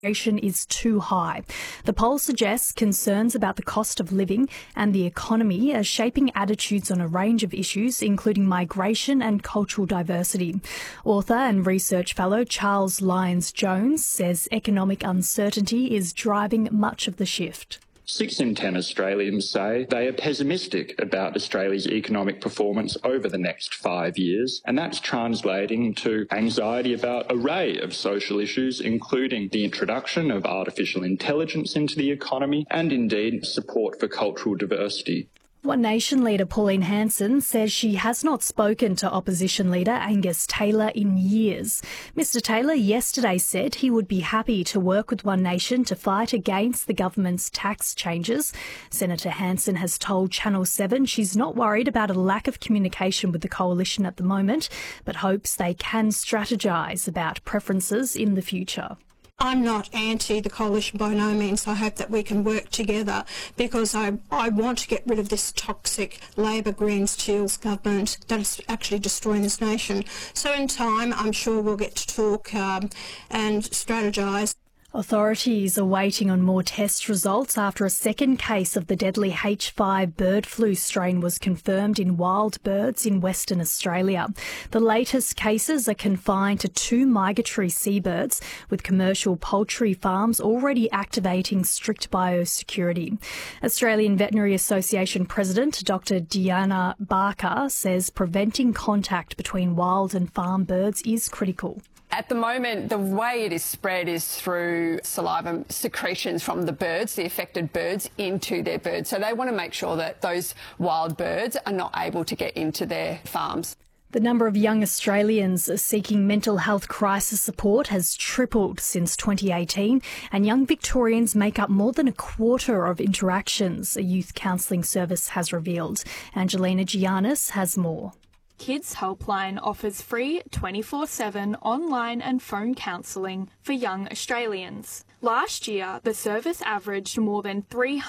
is too high. The poll suggests concerns about the cost of living and the economy are shaping attitudes on a range of issues, including migration and cultural diversity. Author and research fellow Charles Lyons-Jones says economic uncertainty is driving much of the shift. 6 in 10 Australians say they are pessimistic about Australia's economic performance over the next 5 years, and that's translating to anxiety about an array of social issues, including the introduction of artificial intelligence into the economy and indeed support for cultural diversity. One Nation leader Pauline Hanson says she has not spoken to opposition leader Angus Taylor in years. Mr Taylor yesterday said he would be happy to work with One Nation to fight against the government's tax changes. Senator Hanson has told Channel 7 she's not worried about a lack of communication with the coalition at the moment, but hopes they can strategise about preferences in the future. I'm not anti the coalition by no means. I hope that we can work together because I want to get rid of this toxic Labor Greens Teals government that is actually destroying this nation. So in time, I'm sure we'll get to talk and strategise. Authorities are waiting on more test results after a second case of the deadly H5 bird flu strain was confirmed in wild birds in Western Australia. The latest cases are confined to 2 migratory seabirds, with commercial poultry farms already activating strict biosecurity. Australian Veterinary Association President Dr. Diana Barker says preventing contact between wild and farm birds is critical. At the moment, the way it is spread is through saliva secretions from the birds, the affected birds, into their birds. So they want to make sure that those wild birds are not able to get into their farms. The number of young Australians seeking mental health crisis support has tripled since 2018, and young Victorians make up more than a quarter of interactions, a youth counselling service has revealed. Angelina Giannis has more. Kids Helpline offers free 24/7 online and phone counselling for young Australians. Last year, the service averaged more than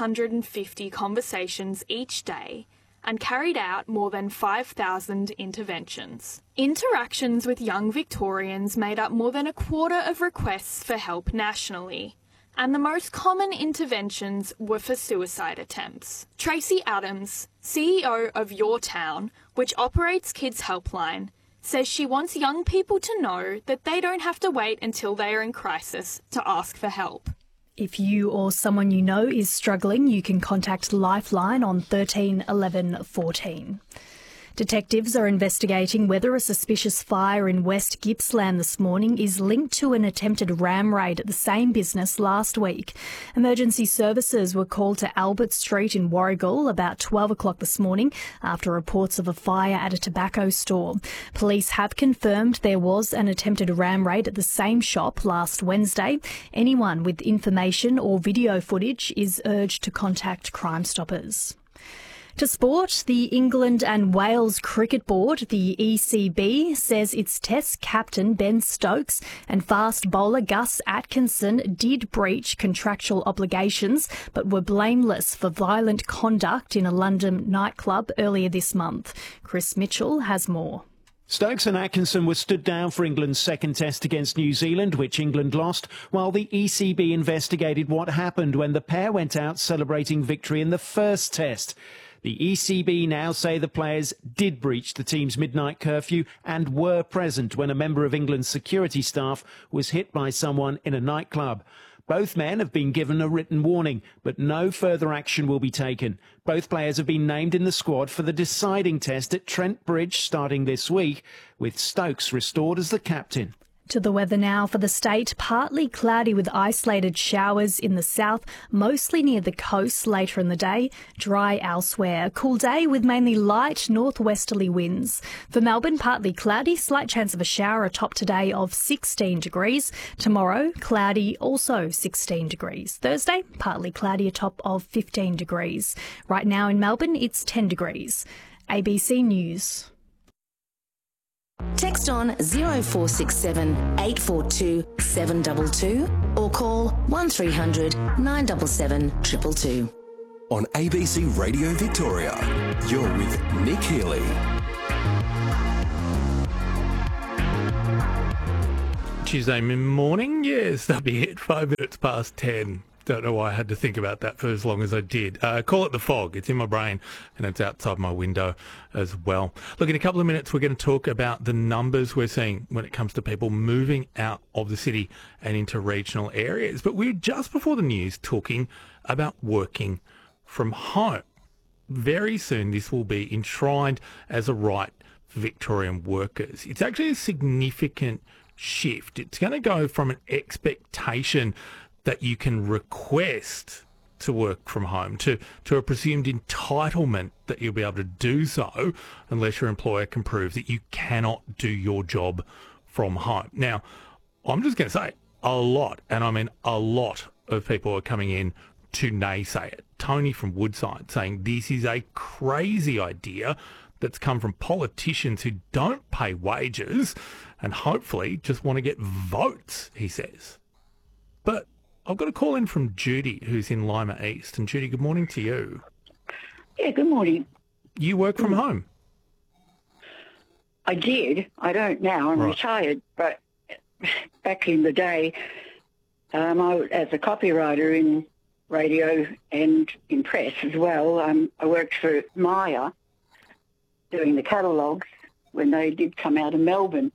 350 conversations each day and carried out more than 5,000 interventions. Interactions with young Victorians made up more than a quarter of requests for help nationally, and the most common interventions were for suicide attempts. Tracy Adams, CEO of Your Town, which operates Kids Helpline, says she wants young people to know that they don't have to wait until they are in crisis to ask for help. If you or someone you know is struggling, you can contact Lifeline on 13 11 14. Detectives are investigating whether a suspicious fire in West Gippsland this morning is linked to an attempted ram raid at the same business last week. Emergency services were called to Albert Street in Warragul about 12 o'clock this morning after reports of a fire at a tobacco store. Police have confirmed there was an attempted ram raid at the same shop last Wednesday. Anyone with information or video footage is urged to contact Crime Stoppers. To sport, the England and Wales Cricket Board, the ECB, says its Test captain Ben Stokes and fast bowler Gus Atkinson did breach contractual obligations but were blameless for violent conduct in a London nightclub earlier this month. Chris Mitchell has more. Stokes and Atkinson were stood down for England's second test against New Zealand, which England lost, while the ECB investigated what happened when the pair went out celebrating victory in the first test. The ECB now say the players did breach the team's midnight curfew and were present when a member of England's security staff was hit by someone in a nightclub. Both men have been given a written warning, but no further action will be taken. Both players have been named in the squad for the deciding test at Trent Bridge starting this week, with Stokes restored as the captain. To the weather now for the state. Partly cloudy with isolated showers in the south, mostly near the coast later in the day. Dry elsewhere. A cool day with mainly light northwesterly winds. For Melbourne, partly cloudy, slight chance of a shower, a top today of 16 degrees. Tomorrow, cloudy, also 16 degrees. Thursday, partly cloudy, a top of 15 degrees. Right now in Melbourne, it's 10 degrees. ABC News. Text on 0467 842 722 or call 1300 977 222. On ABC Radio Victoria, you're with Nick Healy. Tuesday morning. Yes, that'll be it. 5 minutes past 10. Don't know why I had to think about that for as long as I did. Call it the fog. It's in my brain and it's outside my window as well. Look, in a couple of minutes, we're going to talk about the numbers we're seeing when it comes to people moving out of the city and into regional areas. But we're just before the news talking about working from home. Very soon, this will be enshrined as a right for Victorian workers. It's actually a significant shift. It's going to go from an expectation that you can request to work from home to a presumed entitlement that you'll be able to do so unless your employer can prove that you cannot do your job from home. Now, I'm just going to say a lot, and I mean a lot of people are coming in to naysay it. Tony from Woodside saying this is a crazy idea that's come from politicians who don't pay wages and hopefully just want to get votes, he says. But I've got a call in from Judy, who's in Lima East. And Judy, good morning to you. Yeah, good morning. You work from home? I did. I don't now. I'm retired. But back in the day, I was, as a copywriter in radio and in press as well, I worked for Myer doing the catalogues when they did come out of Melbourne.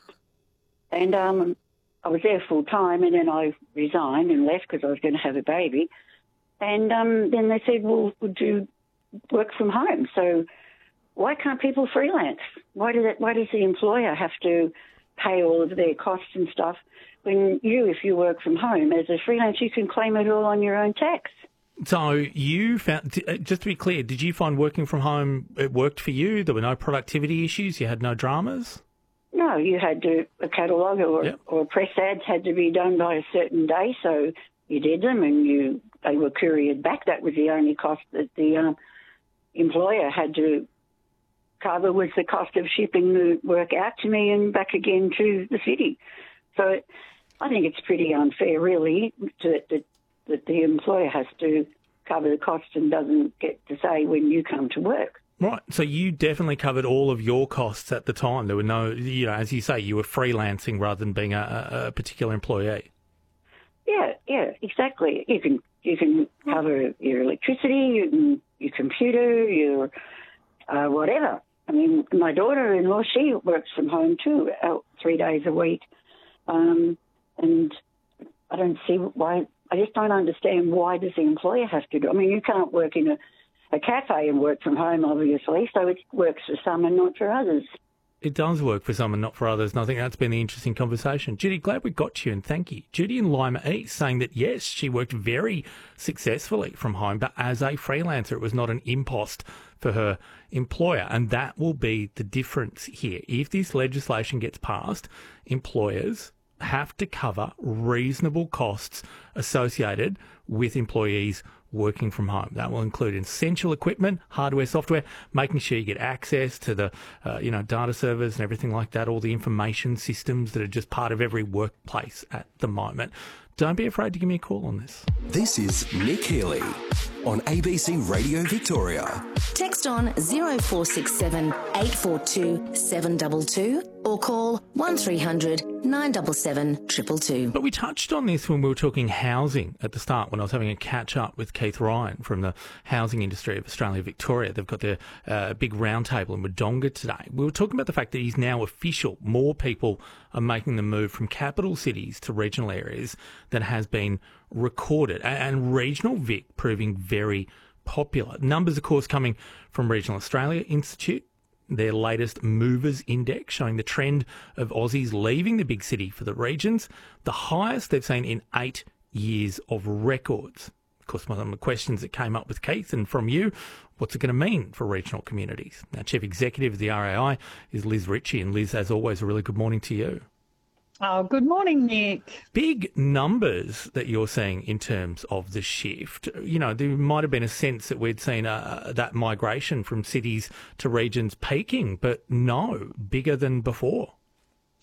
And I was there full time, and then I resigned and left because I was going to have a baby. And then they said, well, would you work from home? So why can't people freelance? Why does the employer have to pay all of their costs and stuff when if you work from home as a freelance, you can claim it all on your own tax? So you found, just to be clear, did you find working from home, it worked for you? There were no productivity issues? You had no dramas? No, you had to, a catalogue or press ads had to be done by a certain day, so you did them and they were couriered back. That was the only cost that the employer had to cover, was the cost of shipping the work out to me and back again to the city. So I think it's pretty unfair, really, that the employer has to cover the cost and doesn't get to say when you come to work. Right. So you definitely covered all of your costs at the time. There were no, as you say, you were freelancing rather than being a particular employee. Yeah, exactly. You can cover your electricity, your computer, your whatever. I mean, my daughter-in-law, she works from home too, 3 days a week. And I don't see why. I just don't understand why does the employer have to do. I mean, you can't work in a cafe and work from home, obviously, so it works for some and not for others. It does work for some and not for others, and I think that's been the interesting conversation. Judy, glad we got you, and thank you. Judy in Lima East saying that, yes, she worked very successfully from home, but as a freelancer, it was not an impost for her employer, and that will be the difference here. If this legislation gets passed, employers have to cover reasonable costs associated with employees working from home. That will include essential equipment, hardware, software, making sure you get access to the data servers and everything like that, all the information systems that are just part of every workplace at the moment. Don't be afraid to give me a call on this. This is Nick Healy on ABC Radio Victoria. Text on 0467 842 722 or call 1300 977 222. But we touched on this when we were talking housing at the start, when I was having a catch up with Keith Ryan from the housing industry of Australia Victoria. They've got their big roundtable in Wodonga today. We were talking about the fact that he's now official. More people are making the move from capital cities to regional areas than has been recorded, and regional Vic proving very popular. Numbers, of course, coming from Regional Australia Institute, their latest Movers Index showing the trend of Aussies leaving the big city for the regions, the highest they've seen in 8 years of records. Of course, one of the questions that came up with Keith and from you, what's it going to mean for regional communities? Now, Chief Executive of the RAI is Liz Ritchie, and Liz, as always, a really good morning to you. Oh, good morning, Nick. Big numbers that you're seeing in terms of the shift. You know, there might have been a sense that we'd seen that migration from cities to regions peaking, but no, bigger than before.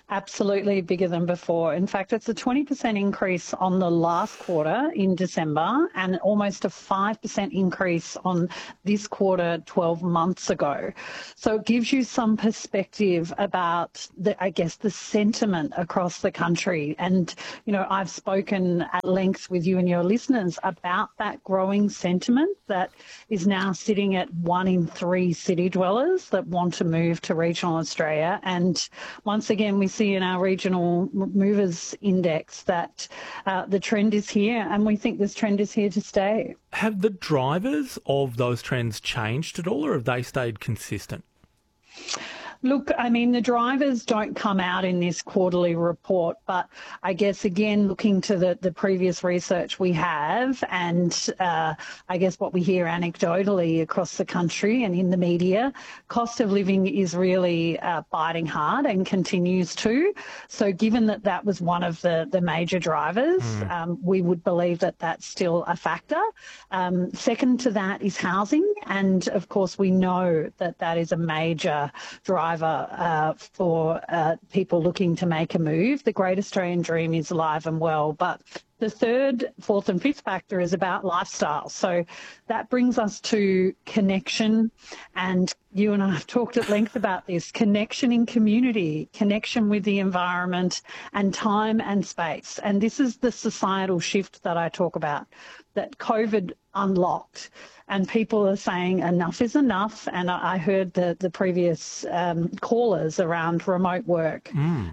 Absolutely bigger than before. In fact, it's a 20% increase on the last quarter in December and almost a 5% increase on this quarter 12 months ago. So it gives you some perspective about the sentiment across the country. And, I've spoken at length with you and your listeners about that growing sentiment that is now sitting at 1 in 3 city dwellers that want to move to regional Australia. And once again, we see in our regional movers index that the trend is here, and we think this trend is here to stay. Have the drivers of those trends changed at all, or have they stayed consistent? Look, I mean, the drivers don't come out in this quarterly report, but I guess, again, looking to the previous research we have and I guess what we hear anecdotally across the country and in the media, cost of living is really biting hard and continues to. So given that that was one of the major drivers, we would believe that that's still a factor. Second to that is housing. And, of course, we know that that is a major driver for people looking to make a move. The Great Australian Dream is alive and well, but the third, fourth and fifth factor is about lifestyle. So that brings us to connection, and you and I have talked at length about this, connection in community, connection with the environment, and time and space. And this is the societal shift that I talk about, that COVID unlocked. And people are saying enough is enough. And I heard the previous callers around remote work.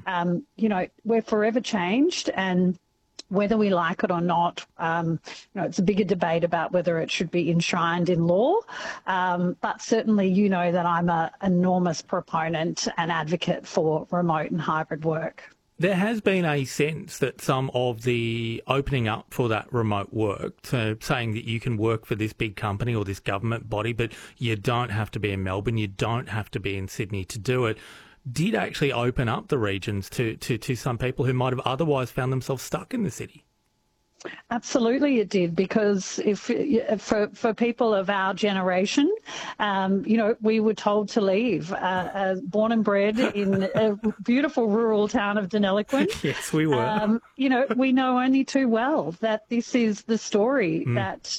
We're forever changed, and whether we like it or not, it's a bigger debate about whether it should be enshrined in law. But certainly, that I'm an enormous proponent and advocate for remote and hybrid work. There has been a sense that some of the opening up for that remote work, so saying that you can work for this big company or this government body, but you don't have to be in Melbourne, you don't have to be in Sydney to do it, did actually open up the regions to some people who might have otherwise found themselves stuck in the city. Absolutely it did, because for people of our generation, we were told to leave. Born and bred in a beautiful rural town of Deniliquin. Yes, we were. We know only too well that this is the story that,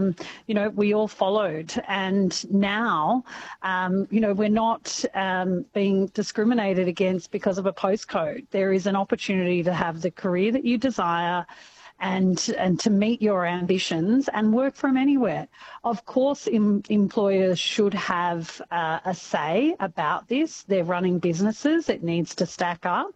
we all followed. And now, we're not being discriminated against because of a postcode. There is an opportunity to have the career that you desire and to meet your ambitions and work from anywhere. Of course, employers should have a say about this. They're running businesses. It needs to stack up.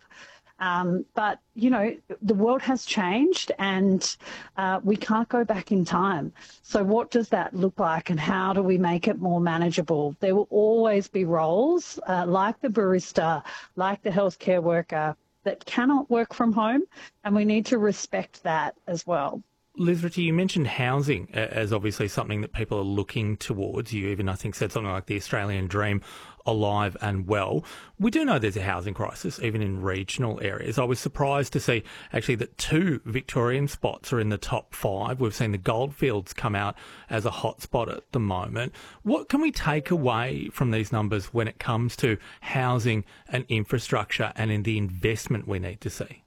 But, the world has changed, and we can't go back in time. So what does that look like, and how do we make it more manageable? There will always be roles like the barista, like the healthcare worker, that cannot work from home, and we need to respect that as well. Liz Ritchie, you mentioned housing as obviously something that people are looking towards. You even, I think, said something like the Australian Dream alive and well. We do know there's a housing crisis, even in regional areas. I was surprised to see, actually, that 2 Victorian spots are in the top 5. We've seen the Goldfields come out as a hotspot at the moment. What can we take away from these numbers when it comes to housing and infrastructure and in the investment we need to see?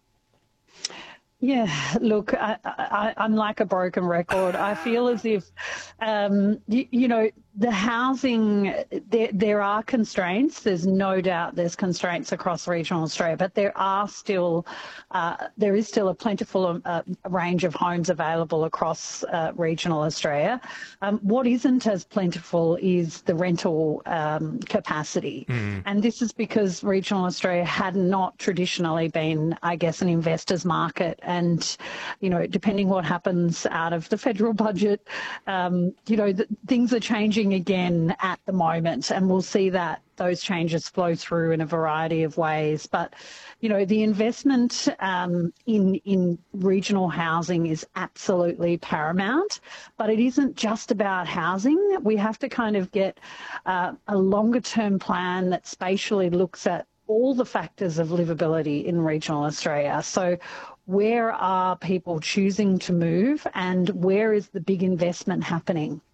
Yeah, look, I'm like a broken record. I feel as if, the housing, there are constraints. There's no doubt there's constraints across regional Australia, but there is still a plentiful range of homes available across regional Australia. What isn't as plentiful is the rental capacity. And this is because regional Australia had not traditionally been, I guess, an investor's market. And, depending what happens out of the federal budget, things are changing again at the moment, and we'll see that those changes flow through in a variety of ways. But, the investment in regional housing is absolutely paramount, but it isn't just about housing. We have to kind of get a longer term plan that spatially looks at all the factors of livability in regional Australia. So where are people choosing to move, and where is the big investment happening?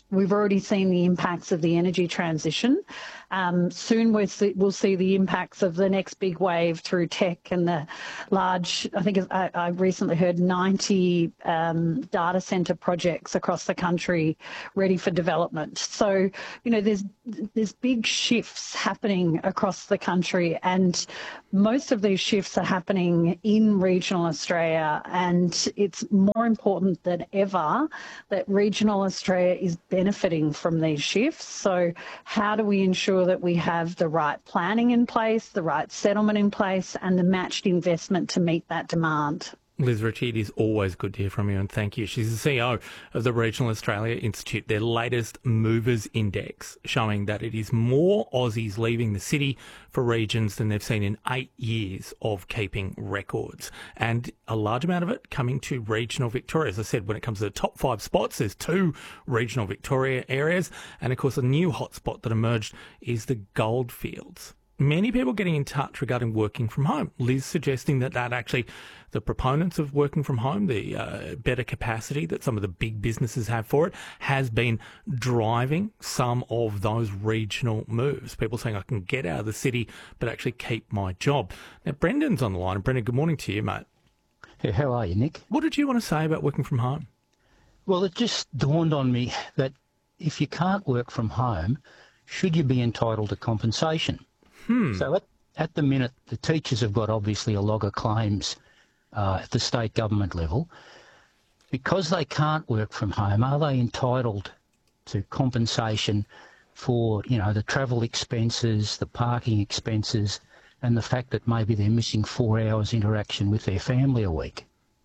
we've already seen the impacts of the energy transition. Soon we'll see the impacts of the next big wave through tech and the large, I think I recently heard 90 data centre projects across the country ready for development. So, there's big shifts happening across the country, and most of these shifts are happening in regional Australia, and it's more important than ever that regional Australia is benefiting from these shifts. So how do we ensure that we have the right planning in place, the right settlement in place, and the matched investment to meet that demand? Liz Ritchie, it is always good to hear from you, and thank you. She's the CEO of the Regional Australia Institute, their latest Movers Index, showing that it is more Aussies leaving the city for regions than they've seen in 8 years of keeping records, and a large amount of it coming to regional Victoria. As I said, when it comes to the top 5 spots, there's 2 regional Victoria areas, and of course a new hotspot that emerged is the Goldfields. Many people getting in touch regarding working from home. Liz suggesting that actually the proponents of working from home, the better capacity that some of the big businesses have for it, has been driving some of those regional moves. People saying, I can get out of the city but actually keep my job. Now, Brendan's on the line. And Brendan, good morning to you, mate. Hey, how are you, Nick? What did you want to say about working from home? Well, it just dawned on me that if you can't work from home, should you be entitled to compensation? So at the minute, the teachers have got obviously a log of claims at the state government level. Because they can't work from home, are they entitled to compensation for, the travel expenses, the parking expenses, and the fact that maybe they're missing 4 hours interaction with their family a week?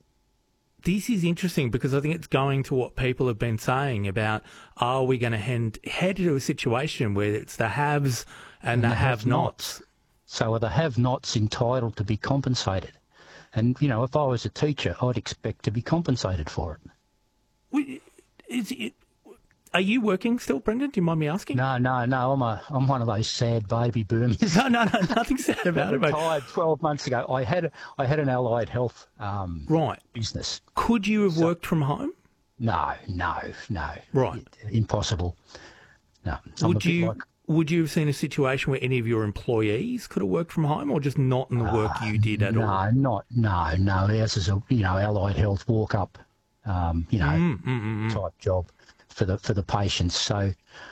This is interesting because I think it's going to what people have been saying about, are we going to head into a situation where it's the haves and the have-nots? So are the have-nots entitled to be compensated? And, if I was a teacher, I'd expect to be compensated for it. Are you working still, Brendan? Do you mind me asking? No. I'm one of those sad baby boomers. No, nothing sad about it, mate. I retired 12 months ago. I had an allied health business. Could you have worked from home? No. Right. Impossible. No. Would you have seen a situation where any of your employees could have worked from home, or just not in the work you did at all? No. Ours is a allied health walk up, type job for the patients. So,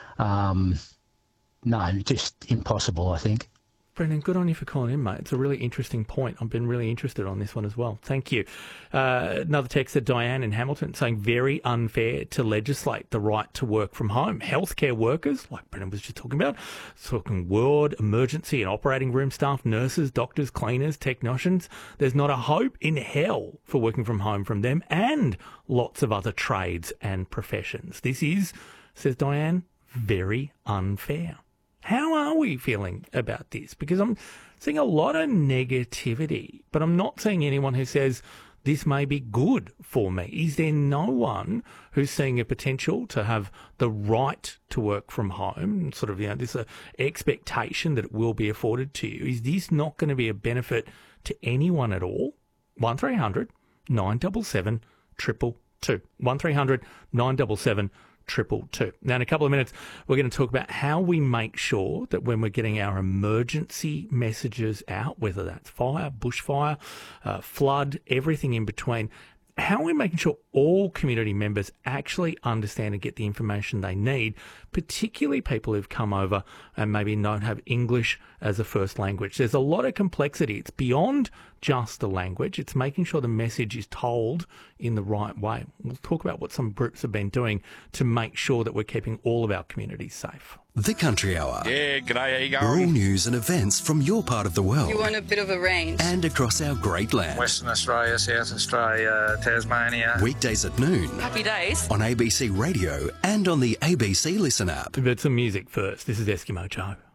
no, just impossible, I think. Brendan, good on you for calling in, mate. It's a really interesting point. I've been really interested on this one as well. Thank you. Another text at Diane in Hamilton saying, very unfair to legislate the right to work from home. Healthcare workers, like Brendan was just talking about, talking ward, emergency and operating room staff, nurses, doctors, cleaners, technicians. There's not a hope in hell for working from home from them and lots of other trades and professions. This is, says Diane, very unfair. How are we feeling about this? Because I'm seeing a lot of negativity, but I'm not seeing anyone who says this may be good for me. Is there no one who's seeing a potential to have the right to work from home, sort of, this expectation that it will be afforded to you? Is this not going to be a benefit to anyone at all? 1300 977 222. 1300 977 222. Now, in a couple of minutes, we're going to talk about how we make sure that when we're getting our emergency messages out, whether that's fire, bushfire, flood, everything in between, how are we making sure all community members actually understand and get the information they need, particularly people who've come over and maybe don't have English as a first language? There's a lot of complexity. It's beyond just the language. It's making sure the message is told in the right way. We'll talk about what some groups have been doing to make sure that we're keeping all of our communities safe. The Country Hour. Yeah, g'day, how you going? Rural news and events from your part of the world. You want a bit of a range. And across our great land. Western Australia, South Australia, Tasmania. Weekdays at noon. Happy days. On ABC Radio and on the ABC Listen app. But some music first. This is Eskimo Joe.